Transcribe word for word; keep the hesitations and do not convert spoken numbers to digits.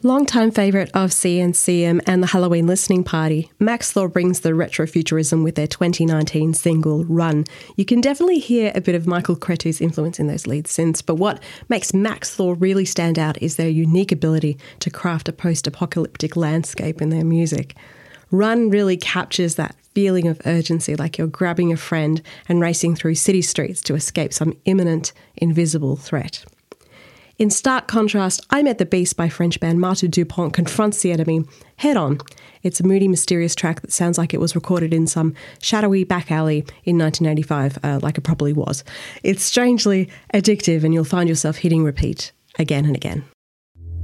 Longtime favourite of C N C M and the Halloween listening party, Max Thor brings the retrofuturism with their twenty nineteen single, Run. You can definitely hear a bit of Michael Cretu's influence in those lead synths, but what makes Max Thor really stand out is their unique ability to craft a post-apocalyptic landscape in their music. Run really captures that feeling of urgency, like you're grabbing a friend and racing through city streets to escape some imminent, invisible threat. In stark contrast, I Met the Beast by French band Marteau Dupont confronts the enemy head-on. It's a moody, mysterious track that sounds like it was recorded in some shadowy back alley in nineteen eighty-five, uh, like it probably was. It's strangely addictive and you'll find yourself hitting repeat again and again.